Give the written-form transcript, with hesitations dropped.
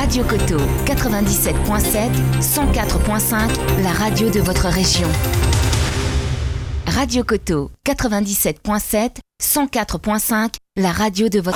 Radio Coteau, 97.7, 104.5, la radio de votre région. Radio Coteau, 97.7, 104.5, la radio de votre